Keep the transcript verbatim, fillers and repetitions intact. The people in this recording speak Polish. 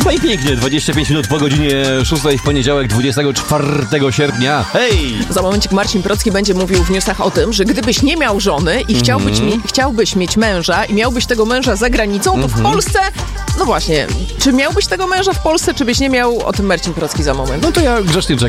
No i pięknie, dwadzieścia pięć minut po godzinie szóstej w poniedziałek, dwudziestego czwartego sierpnia. Hej! Za momencik Marcin Procki będzie mówił w newsach o tym, że gdybyś nie miał żony i chciałbyś, mm-hmm. mi, chciałbyś mieć męża i miałbyś tego męża za granicą, to mm-hmm. w Polsce, no właśnie, czy miałbyś tego męża w Polsce, czy byś nie miał? O tym Marcin Procki za moment. No to ja grzecznie czekam.